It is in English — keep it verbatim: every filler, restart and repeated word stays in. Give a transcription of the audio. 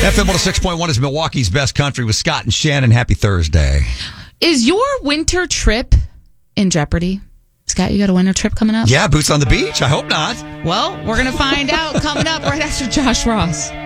F M one oh six point one is Milwaukee's best country with Scott and Shannon. Happy Thursday. Is your winter trip in jeopardy? Scott, you got a winter trip coming up? Yeah, boots on the beach. I hope not. Well, we're going to find out coming up right after Josh Ross.